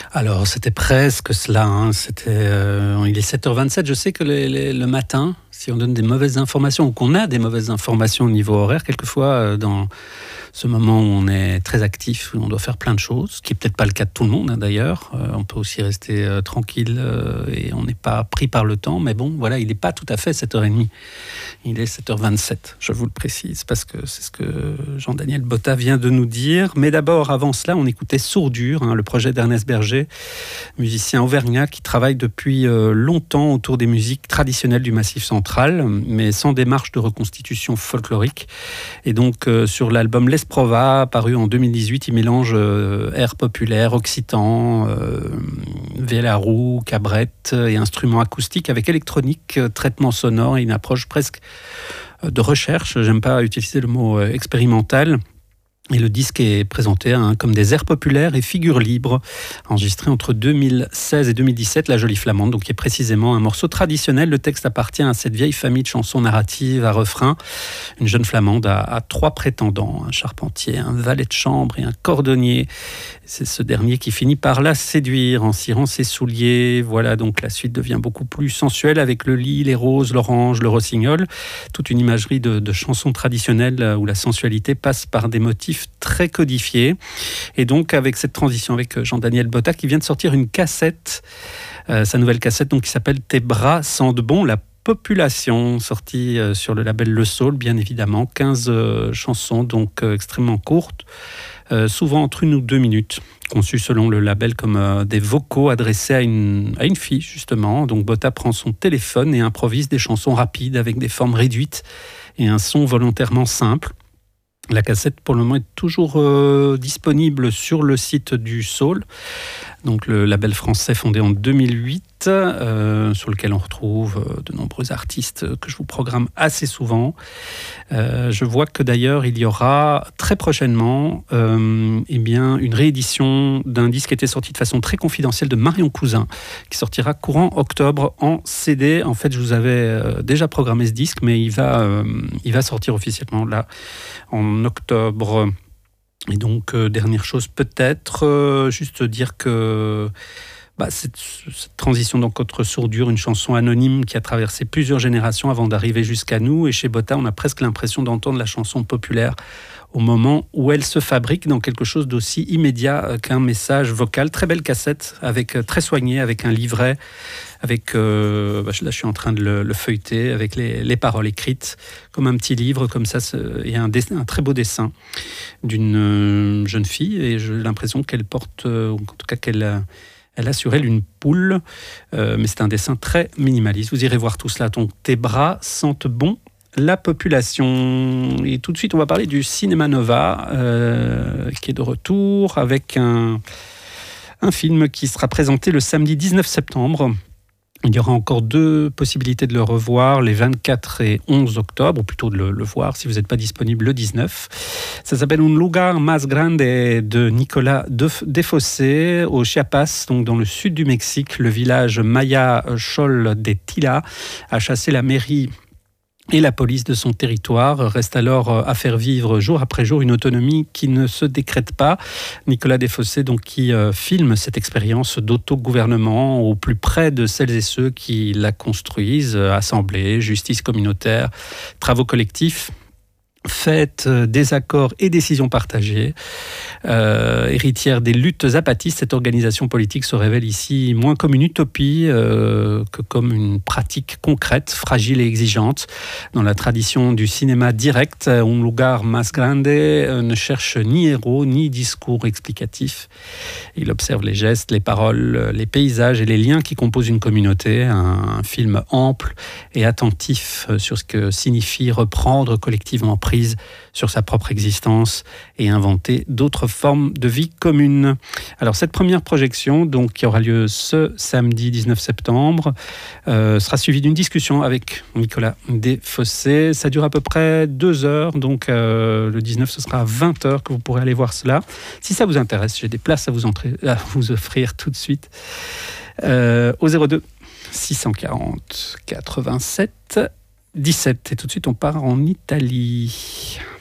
Alors, c'était presque cela. Il est 7h27. Je sais que le matin, si on donne des mauvaises informations ou qu'on a des mauvaises informations au niveau horaire, quelquefois, dans ce moment où on est très actif, où on doit faire plein de choses, ce qui n'est peut-être pas le cas de tout le monde, d'ailleurs. On peut aussi rester tranquille et on n'est pas pris par le temps. Mais bon, voilà, il n'est pas tout à fait 7h30. Il est 7h27, je vous le précise, parce que c'est ce que Jean-Daniel Botta vient de nous dire. Mais d'abord, avant cela, on écoutait Sourdure, le projet d'Ernest Berger, musicien auvergnat qui travaille depuis longtemps autour des musiques traditionnelles du Massif central, mais sans démarche de reconstitution folklorique. Et donc, sur l'album L'Esprova, paru en 2018, il mélange airs populaires, occitan, vielle à roue, cabrette et instruments acoustiques avec électronique, traitement sonore et une approche presque de recherche. J'aime pas utiliser le mot expérimental. Et le disque est présenté comme des airs populaires et figures libres, enregistré entre 2016 et 2017, La Jolie Flamande, donc qui est précisément un morceau traditionnel. Le texte appartient à cette vieille famille de chansons narratives à refrain. Une jeune flamande a 3 prétendants, un charpentier, un valet de chambre et un cordonnier. C'est ce dernier qui finit par la séduire en cirant ses souliers. Voilà, donc la suite devient beaucoup plus sensuelle avec le lis, les roses, l'orange, le rossignol. Toute une imagerie de chansons traditionnelles où la sensualité passe par des motifs très codifiés. Et donc avec cette transition avec Jean-Daniel Botta qui vient de sortir une cassette, sa nouvelle cassette donc, qui s'appelle Tes bras sentent bon, la population, sortie sur le label Le Saule, bien évidemment. 15 chansons, donc extrêmement courtes, souvent entre 1 ou 2 minutes, conçues selon le label comme des vocaux adressés à une fille, justement. Donc Botta prend son téléphone et improvise des chansons rapides avec des formes réduites et un son volontairement simple. La cassette, pour le moment, est toujours disponible sur le site du Saule, donc le label français fondé en 2008, sur lequel on retrouve de nombreux artistes que je vous programme assez souvent. Je vois que d'ailleurs, il y aura très prochainement une réédition d'un disque qui était sorti de façon très confidentielle de Marion Cousin, qui sortira courant octobre en CD. En fait, je vous avais déjà programmé ce disque, mais il va sortir officiellement là en octobre. Et donc, dernière chose peut-être, juste dire que cette transition donc entre Sourdure, une chanson anonyme qui a traversé plusieurs générations avant d'arriver jusqu'à nous. Et chez Botta, on a presque l'impression d'entendre la chanson populaire au moment où elle se fabrique dans quelque chose d'aussi immédiat qu'un message vocal. Très belle cassette, très soignée, avec un livret, avec, là je suis en train de le feuilleter, avec les paroles écrites, comme un petit livre, comme ça, il y a un très beau dessin d'une jeune fille, et j'ai l'impression qu'elle porte, en tout cas qu'elle a sur elle une poule, mais c'est un dessin très minimaliste. Vous irez voir tout cela. Donc, Tes bras sentent bon, la population. Et tout de suite, on va parler du Cinéma Nova, qui est de retour avec un film qui sera présenté le samedi 19 septembre. Il y aura encore 2 possibilités de le revoir, les 24 et 11 octobre, ou plutôt de le voir si vous n'êtes pas disponible le 19. Ça s'appelle Un lugar más grande de Nicolas Desfossés au Chiapas, donc dans le sud du Mexique. Le village Maya Xol de Tila a chassé la mairie et la police de son territoire. Reste alors à faire vivre jour après jour une autonomie qui ne se décrète pas. Nicolas Desfossés, donc, qui filme cette expérience d'autogouvernement au plus près de celles et ceux qui la construisent. Assemblée, justice communautaire, travaux collectifs, fêtes, désaccords et décisions partagées. Héritière des luttes apatistes, cette organisation politique se révèle ici moins comme une utopie que comme une pratique concrète, fragile et exigeante. Dans la tradition du cinéma direct, Un lugar más grande ne cherche ni héros ni discours explicatif. Il observe les gestes, les paroles, les paysages et les liens qui composent une communauté. Un film ample et attentif sur ce que signifie reprendre collectivement prise sur sa propre existence et inventer d'autres formes de vie commune. Alors cette première projection, donc, qui aura lieu ce samedi 19 septembre, sera suivie d'une discussion avec Nicolas Desfossés. Ça dure à peu près 2 heures, donc le 19 ce sera à 20 heures que vous pourrez aller voir cela. Si ça vous intéresse, j'ai des places à vous offrir tout de suite au 02 640 87 17. Et tout de suite, on part en Italie.